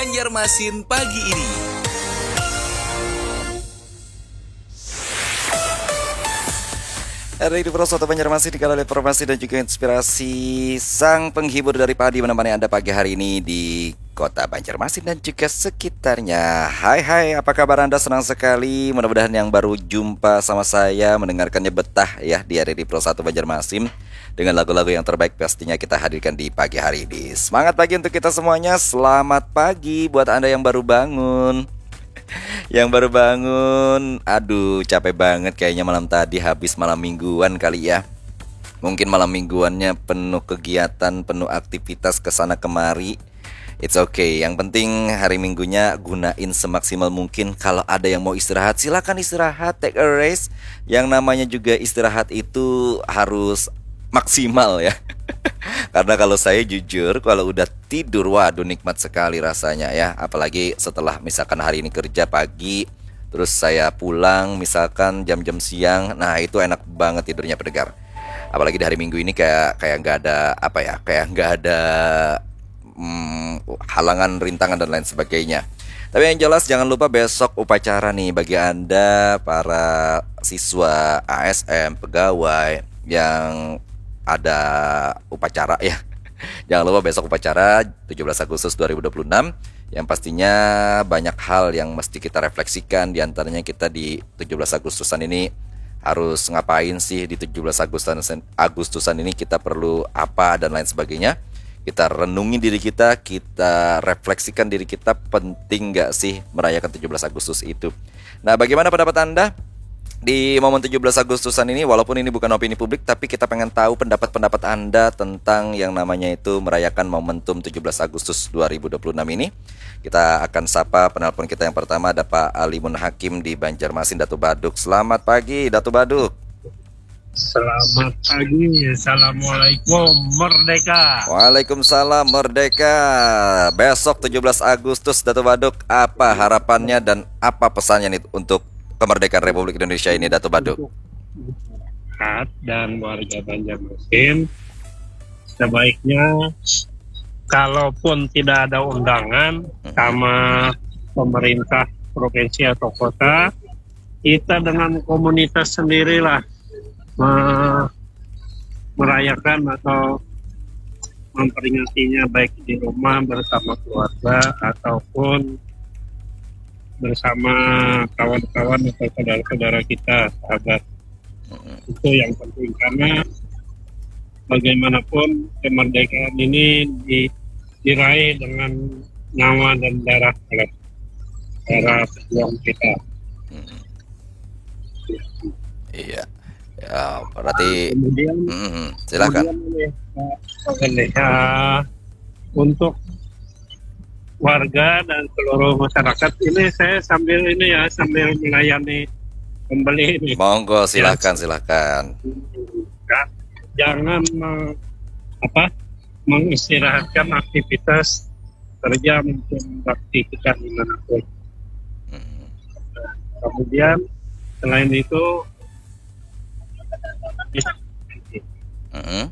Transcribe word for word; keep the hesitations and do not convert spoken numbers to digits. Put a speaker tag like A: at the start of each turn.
A: Banjarmasin pagi ini.
B: Ada di Pro Soto Banjarmasin dengan informasi dan juga inspirasi sang penghibur dari padi menemani Anda pagi hari ini di kota Banjarmasin dan juga sekitarnya. Hai hai, apa kabar Anda? Senang sekali. Mudah-mudahan yang baru jumpa sama saya mendengarkannya betah ya di hari di Pro Soto Banjarmasin dengan lagu-lagu yang terbaik pastinya kita hadirkan di pagi hari ini. Semangat pagi untuk kita semuanya. Selamat pagi buat Anda yang baru bangun. Yang baru bangun, aduh capek banget kayaknya malam tadi habis malam mingguan kali ya. Mungkin malam mingguannya penuh kegiatan, penuh aktivitas kesana kemari. It's okay, yang penting hari minggunya gunain semaksimal mungkin. Kalau ada yang mau istirahat, silakan istirahat, take a rest. Yang namanya juga istirahat itu harus maksimal ya. Karena kalau saya jujur, kalau udah tidur, waduh nikmat sekali rasanya ya. Apalagi setelah misalkan hari ini kerja pagi, terus saya pulang misalkan jam-jam siang, nah itu enak banget tidurnya Pendengar. Apalagi di hari Minggu ini kayak kayak nggak ada apa ya, kayak nggak ada hmm, halangan, rintangan dan lain sebagainya. Tapi yang jelas jangan lupa besok upacara nih bagi Anda para siswa A S M, pegawai yang ada upacara ya. Jangan lupa besok upacara tujuh belas Agustus dua ribu dua puluh enam yang pastinya banyak hal yang mesti kita refleksikan. Di antaranya kita di tujuh belas Agustusan ini harus ngapain sih di tujuh belas Agustusan Agustusan ini, kita perlu apa dan lain sebagainya. Kita renungi diri kita, kita refleksikan diri kita, penting gak sih merayakan tujuh belas Agustus itu. Nah, bagaimana pendapat Anda di momen tujuh belas Agustusan ini? Walaupun ini bukan opini publik, tapi kita pengen tahu pendapat-pendapat Anda tentang yang namanya itu merayakan momentum tujuh belas Agustus dua ribu dua puluh enam ini. Kita akan sapa penelpon kita yang pertama, ada Pak Alimun Hakim di Banjarmasin, Datu Baduk. Selamat pagi, Datu Baduk.
C: Selamat pagi, Assalamualaikum, Merdeka.
B: Waalaikumsalam, Merdeka. Besok tujuh belas Agustus, Datu Baduk, apa harapannya dan apa pesannya nih untuk kemerdekaan Republik Indonesia ini, Datu Baduk?
C: Masyarakat dan warga Banjarmasin sebaiknya kalaupun tidak ada undangan sama pemerintah provinsi atau kota, kita dengan komunitas sendirilah me- merayakan atau memperingatinya baik di rumah bersama keluarga ataupun bersama kawan-kawan atau saudara-saudara kita, sahabat. Itu yang penting, karena bagaimanapun kemerdekaan ini di, diraih dengan nyawa dan darah oleh darah pejuang kita.
B: Iya, ya berarti
C: Kemudian,
B: mm, silakan.
C: kemudian ini, ya, untuk warga dan seluruh masyarakat ini saya sambil ini ya sambil melayani pembeli ini.
B: Monggo, silakan, silakan.
C: Ya, jangan me- apa mengistirahatkan aktivitas kerja maupun beraktivitas dimanapun.
B: Mm,
C: Kemudian selain itu
B: mm,